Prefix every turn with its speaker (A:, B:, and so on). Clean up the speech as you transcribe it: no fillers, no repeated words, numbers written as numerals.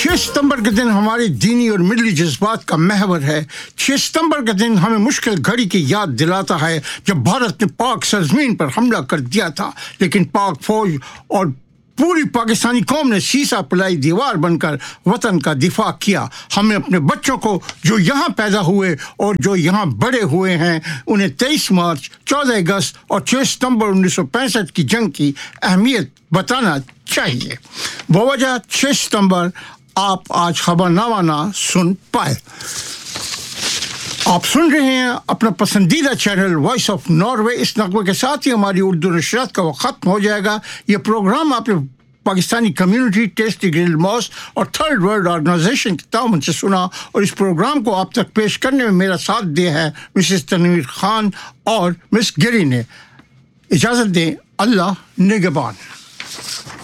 A: 6 सितंबर के दिन हमारे दीनी और मिडली जज्बात का महवर है। 6 सितंबर का दिन हमें मुश्किल घड़ी की याद दिलाता है जब भारत ने पाक सरजमीन पर हमला कर दिया था, लेकिन पाक फौज और पूरी पाकिस्तानी कौम ने सीसा पिलाई दीवार बनकर वतन का दिफा किया। हमें अपने बच्चों को जो यहाँ पैदा हुए और जो यहाँ बड़े हुए हैं उन्हें 23 मार्च, 14 अगस्त और 6 सितंबर 1965 की जंग की अहमियत बताना चाहिए। बवजह 6 सितंबर आप आज खबरनामा ना सुन पाए। आप सुन रहे हैं अपना पसंदीदा चैनल वॉइस ऑफ नॉर्वे। इस नगमे के साथ ही हमारी उर्दू नशरियात का वक्त खत्म हो जाएगा। ये प्रोग्राम आपने Pakistani community, tasty grill moss और थर्ड वर्ल्ड ऑर्गेनाइजेशन के ताउन से सुना, और इस प्रोग्राम को आप तक पेश करने में मेरा साथ दिया है मिसेस तनवीर खान और मिस गिरी ने। इजाज़त दें, अल्लाह निगहबान।